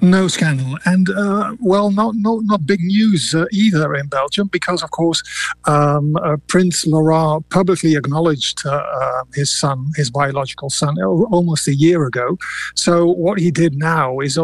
No scandal, and not big news either in Belgium, because of course Prince Laurent publicly acknowledged his son, his biological son, almost a year ago. So what he did now is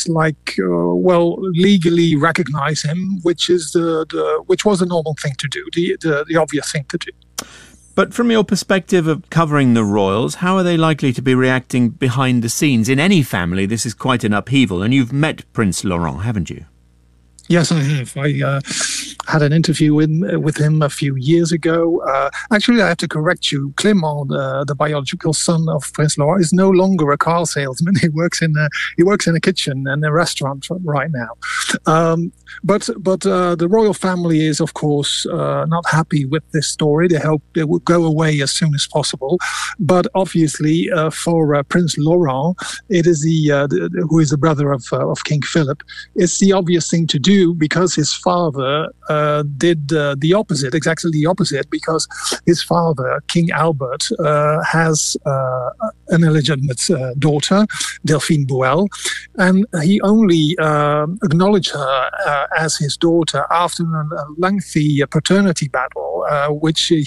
legally recognize him, which was the normal thing to do, the obvious thing to do. But from your perspective of covering the royals, how are they likely to be reacting behind the scenes? In any family, this is quite an upheaval, and you've met Prince Laurent, haven't you? Yes, I have. I had an interview with him a few years ago. Actually, I have to correct you. Clément, the biological son of Prince Laurent, is no longer a car salesman. He works in a kitchen and a restaurant right now. But the royal family is, of course, not happy with this story. They hope it will go away as soon as possible. But obviously, for Prince Laurent, it is who is the brother of King Philip. It's the obvious thing to do, because his father did the opposite, exactly the opposite, because his father, King Albert, has an illegitimate daughter, Delphine Boel, and he only acknowledged her as his daughter after a lengthy paternity battle, which he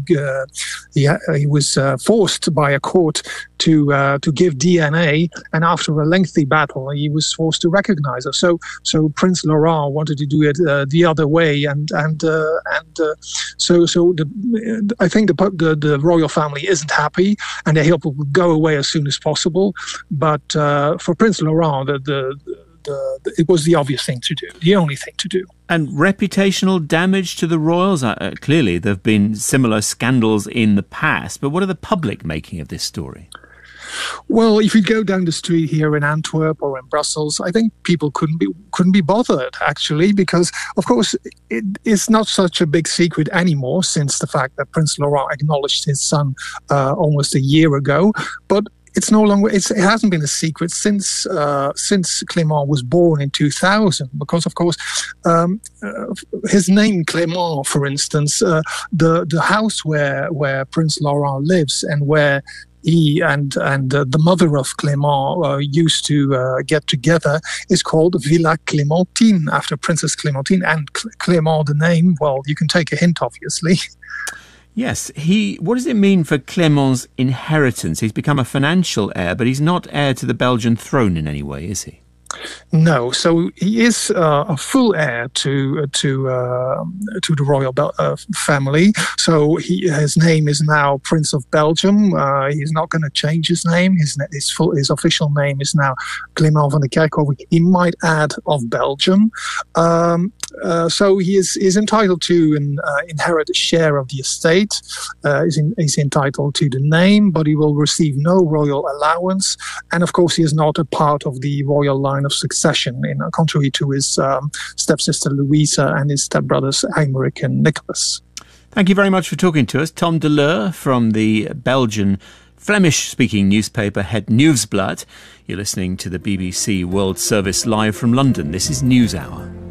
was forced by a court to give DNA, and after a lengthy battle, he was forced to recognize her. So Prince Laurent wanted to do it the other way, I think the royal family isn't happy, and they hope it will go away as soon as possible. But for Prince Laurent, it was the obvious thing to do, the only thing to do. And reputational damage to the royals? Clearly, there have been similar scandals in the past, but what are the public making of this story? Well, if you go down the street here in Antwerp or in Brussels, I think people couldn't be bothered, actually, because, of course, it's not such a big secret anymore, since the fact that Prince Laurent acknowledged his son almost a year ago. But it's no longer. It hasn't been a secret since Clément was born in 2000, because of course his name Clément, for instance, the house where Prince Laurent lives and where he and the mother of Clément used to get together is called Villa Clémentine, after Princess Clémentine, and Clément, the name. Well, you can take a hint, obviously. Yes, what does it mean for Clément's inheritance? He's become a financial heir, but he's not heir to the Belgian throne in any way, is he? No, so he is a full heir to the royal family. So his name is now Prince of Belgium. He's not going to change his name. His official name is now Clément van de Kerkhoven. He might add of Belgium. So he is entitled to inherit a share of the estate. He's entitled to the name, but he will receive no royal allowance. And of course, he is not a part of the royal line of succession, contrary to his stepsister Louisa and his stepbrothers Aymeric and Nicholas. Thank you very much for talking to us. Tom de Leur from the Belgian Flemish-speaking newspaper Het Nieuwsblad. You're listening to the BBC World Service live from London. This is NewsHour.